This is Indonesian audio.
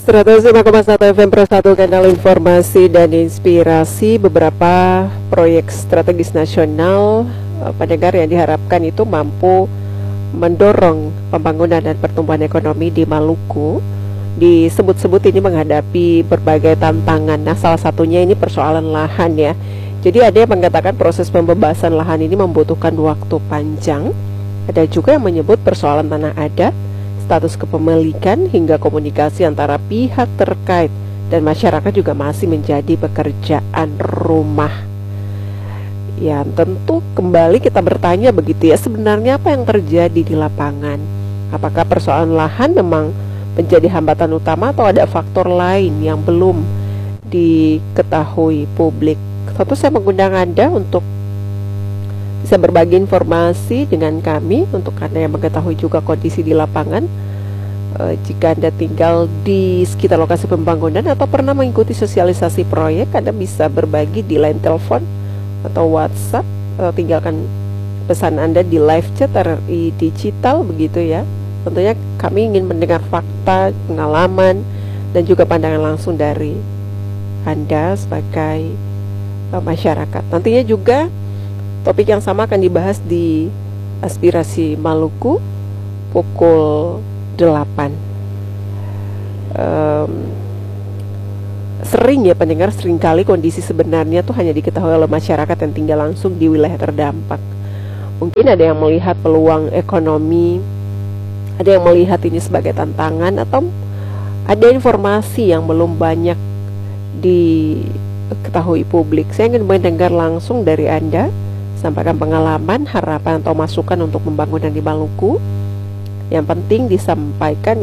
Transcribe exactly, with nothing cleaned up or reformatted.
seratus lima koma satu F M Pro satu, kanal informasi dan inspirasi. Beberapa proyek strategis nasional eh, pendengar yang diharapkan itu mampu mendorong pembangunan dan pertumbuhan ekonomi di Maluku. Disebut-sebut ini menghadapi berbagai tantangan. Nah, salah satunya ini persoalan lahan ya. Jadi ada yang mengatakan proses pembebasan lahan ini membutuhkan waktu panjang. Ada juga yang menyebut persoalan tanah adat, status kepemilikan, hingga komunikasi antara pihak terkait dan masyarakat juga masih menjadi pekerjaan rumah. Ya, tentu kembali kita bertanya begitu ya, sebenarnya apa yang terjadi di lapangan? Apakah persoalan lahan memang menjadi hambatan utama atau ada faktor lain yang belum diketahui publik? Tentu saya mengundang Anda untuk bisa berbagi informasi dengan kami, untuk Anda yang mengetahui juga kondisi di lapangan. E, jika Anda tinggal di sekitar lokasi pembangunan atau pernah mengikuti sosialisasi proyek, Anda bisa berbagi di line telepon atau WhatsApp. E, tinggalkan pesan Anda di live chat R R I Digital begitu ya. Tentunya kami ingin mendengar fakta, pengalaman, dan juga pandangan langsung dari Anda sebagai e, masyarakat. Nantinya juga topik yang sama akan dibahas di Aspirasi Maluku pukul delapan. Um, sering ya pendengar, seringkali kondisi sebenarnya tuh hanya diketahui oleh masyarakat yang tinggal langsung di wilayah terdampak. Mungkin ada yang melihat peluang ekonomi, ada yang melihat ini sebagai tantangan, atau ada informasi yang belum banyak diketahui publik. Saya ingin mendengar langsung dari Anda. Sampaikan pengalaman, harapan, atau masukan untuk pembangunan di Maluku. Yang penting disampaikan